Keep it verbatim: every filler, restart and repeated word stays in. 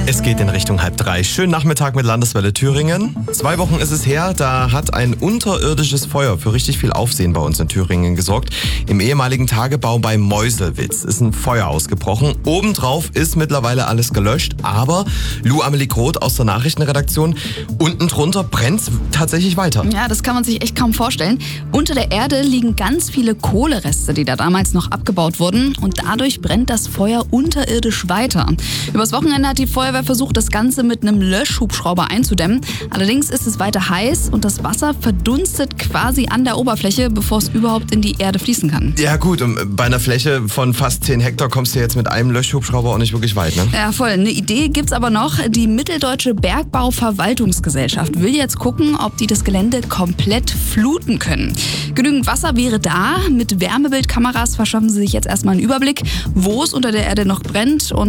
Es geht in Richtung halb drei. Schönen Nachmittag mit Landeswelle Thüringen. Zwei Wochen ist es her, da hat ein unterirdisches Feuer für richtig viel Aufsehen bei uns in Thüringen gesorgt. Im ehemaligen Tagebau bei Meuselwitz ist ein Feuer ausgebrochen. Obendrauf ist mittlerweile alles gelöscht, aber Lou Amelie Groth aus der Nachrichtenredaktion, unten drunter brennt tatsächlich weiter. Ja, das kann man sich echt kaum vorstellen. Unter der Erde liegen ganz viele Kohlereste, die da damals noch abgebaut wurden, und dadurch brennt das Feuer unterirdisch weiter. Übers Wochenende hat die Feuerwehr versucht, das Ganze mit einem Löschhubschrauber einzudämmen. Allerdings ist es weiter heiß und das Wasser verdunstet quasi an der Oberfläche, bevor es überhaupt in die Erde fließen kann. Ja gut, und bei einer Fläche von fast zehn Hektar kommst du jetzt mit einem Löschhubschrauber auch nicht wirklich weit, ne? Ja, voll. Eine Idee gibt's aber noch. Die Mitteldeutsche Bergbauverwaltungsgesellschaft will jetzt gucken, ob die das Gelände komplett fluten können. Genügend Wasser wäre da. Mit Wärmebildkameras verschaffen sie sich jetzt erstmal einen Überblick, wo es unter der Erde noch brennt und